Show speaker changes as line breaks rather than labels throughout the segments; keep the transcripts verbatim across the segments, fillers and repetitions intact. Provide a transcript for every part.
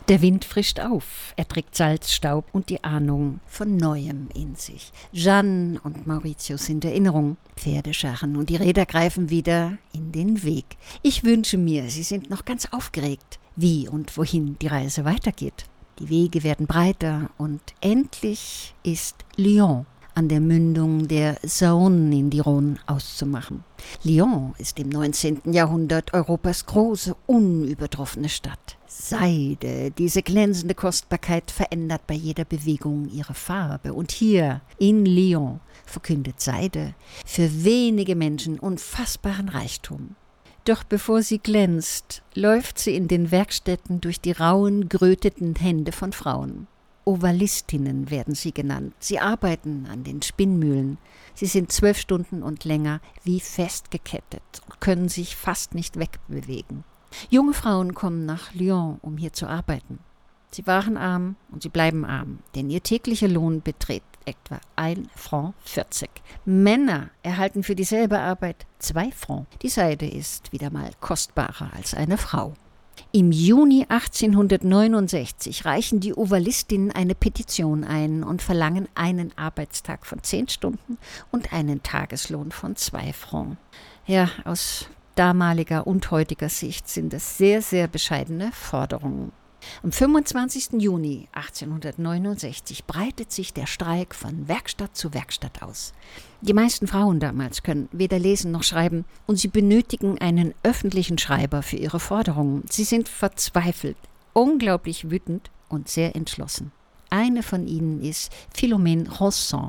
Der Wind frischt auf, er trägt Salzstaub und die Ahnung von Neuem in sich. Jeanne und Maurizio sind Erinnerung, Pferde scharren und die Räder greifen wieder in den Weg. Ich wünsche mir, sie sind noch ganz aufgeregt, wie und wohin die Reise weitergeht. Die Wege werden breiter und endlich ist Lyon an der Mündung der Saône in die Rhône auszumachen. Lyon ist im neunzehnten Jahrhundert Europas große, unübertroffene Stadt. Seide, diese glänzende Kostbarkeit, verändert bei jeder Bewegung ihre Farbe. Und hier in Lyon verkündet Seide für wenige Menschen unfassbaren Reichtum. Doch bevor sie glänzt, läuft sie in den Werkstätten durch die rauen, geröteten Hände von Frauen. Ovalistinnen werden sie genannt. Sie arbeiten an den Spinnmühlen. Sie sind zwölf Stunden und länger wie festgekettet und können sich fast nicht wegbewegen. Junge Frauen kommen nach Lyon, um hier zu arbeiten. Sie waren arm und sie bleiben arm, denn ihr täglicher Lohn beträgt etwa ein Franc vierzig. Männer erhalten für dieselbe Arbeit zwei Franc. Die Seide ist wieder mal kostbarer als eine Frau. Im Juni achtzehnhundertneunundsechzig reichen die Ovalistinnen eine Petition ein und verlangen einen Arbeitstag von zehn Stunden und einen Tageslohn von zwei Franc. Ja, aus damaliger und heutiger Sicht sind es sehr, sehr bescheidene Forderungen. Am fünfundzwanzigsten Juni achtzehnhundertneunundsechzig breitet sich der Streik von Werkstatt zu Werkstatt aus. Die meisten Frauen damals können weder lesen noch schreiben und sie benötigen einen öffentlichen Schreiber für ihre Forderungen. Sie sind verzweifelt, unglaublich wütend und sehr entschlossen. Eine von ihnen ist Philomène Rosson.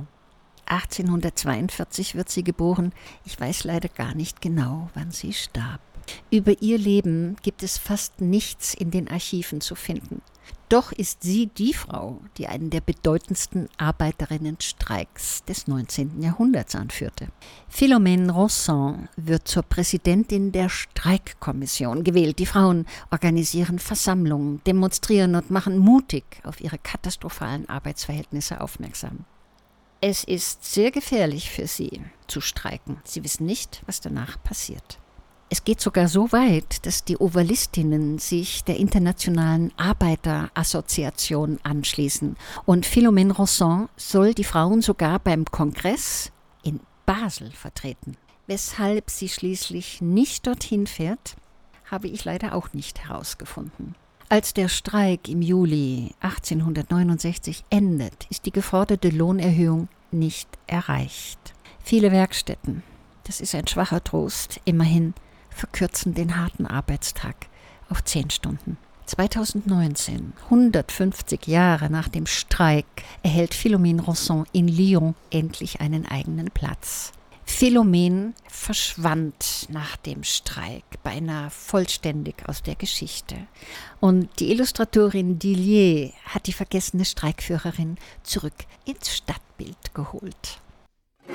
achtzehnhundertzweiundvierzig wird sie geboren. Ich weiß leider gar nicht genau, wann sie starb. Über ihr Leben gibt es fast nichts in den Archiven zu finden. Doch ist sie die Frau, die einen der bedeutendsten Arbeiterinnenstreiks des neunzehnten Jahrhunderts anführte. Philomène Rosson wird zur Präsidentin der Streikkommission gewählt. Die Frauen organisieren Versammlungen, demonstrieren und machen mutig auf ihre katastrophalen Arbeitsverhältnisse aufmerksam. Es ist sehr gefährlich für sie zu streiken. Sie wissen nicht, was danach passiert. Es geht sogar so weit, dass die Ovalistinnen sich der Internationalen Arbeiterassoziation anschließen. Und Philomène Rosson soll die Frauen sogar beim Kongress in Basel vertreten. Weshalb sie schließlich nicht dorthin fährt, habe ich leider auch nicht herausgefunden. Als der Streik im Juli achtzehnhundertneunundsechzig endet, ist die geforderte Lohnerhöhung nicht erreicht. Viele Werkstätten, das ist ein schwacher Trost, immerhin verkürzen den harten Arbeitstag auf zehn Stunden. zweitausendneunzehn, hundertfünfzig Jahre nach dem Streik, erhält Philomène Rosson in Lyon endlich einen eigenen Platz. Philomène verschwand nach dem Streik beinahe vollständig aus der Geschichte. Und die Illustratorin Dillier hat die vergessene Streikführerin zurück ins Stadtbild geholt.